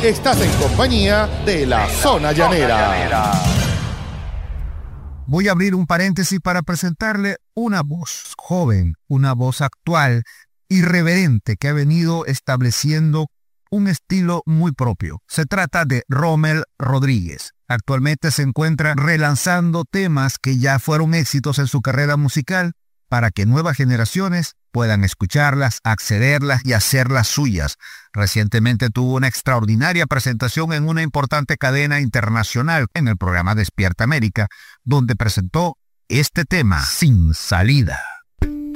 Estás en compañía de La Zona Llanera. Voy a abrir un paréntesis para presentarle una voz joven, una voz actual, irreverente, que ha venido estableciendo un estilo muy propio. Se trata de Rommel Rodríguez. Actualmente se encuentra relanzando temas que ya fueron éxitos en su carrera musical para que nuevas generaciones puedan escucharlas, accederlas y hacerlas suyas. Recientemente tuvo una extraordinaria presentación en una importante cadena internacional en el programa Despierta América, donde presentó este tema, Sin Salida.